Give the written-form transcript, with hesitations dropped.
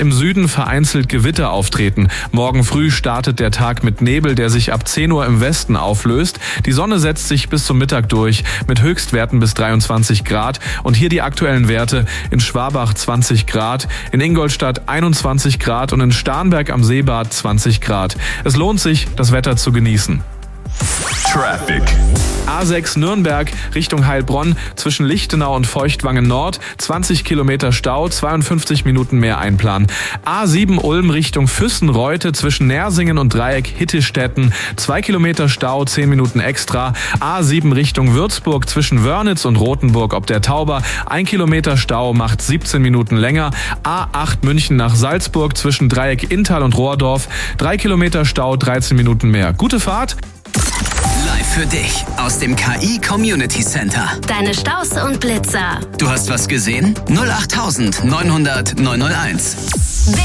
Im Süden vereinzelt Gewitter auftreten. Morgen früh startet der Tag mit Nebel, der sich ab 10 Uhr im Westen auflöst. Die Sonne setzt sich bis zum Mittag durch mit Höchstwerten bis 23 Grad. Und hier die aktuellen Werte: in Schwabach 20 Grad, in Ingolstadt 21 Grad und in Starnberg am Seebad 20 Grad. Es lohnt sich, das Wetter zu genießen. Traffic. A6 Nürnberg Richtung Heilbronn zwischen Lichtenau und Feuchtwangen Nord, 20 Kilometer Stau, 52 Minuten mehr einplanen. A7 Ulm Richtung Füssenreute zwischen Nersingen und Dreieck Hittestetten, 2 Kilometer Stau, 10 Minuten extra. A7 Richtung Würzburg zwischen Wörnitz und Rothenburg ob der Tauber, 1 Kilometer Stau, macht 17 Minuten länger. A8 München nach Salzburg zwischen Dreieck Inntal und Rohrdorf, 3 Kilometer Stau, 13 Minuten mehr. Gute Fahrt! Live für dich aus dem KI Community Center. Deine Staus und Blitzer. Du hast was gesehen? 08900 901.